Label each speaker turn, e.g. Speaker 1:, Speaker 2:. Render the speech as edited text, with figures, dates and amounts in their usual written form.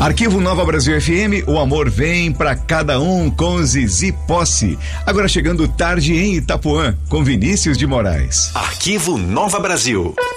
Speaker 1: Arquivo Nova Brasil FM, o amor vem pra cada um com Zizi Posse. Agora chegando tarde em Itapuã, com Vinícius de Moraes.
Speaker 2: Arquivo Nova Brasil.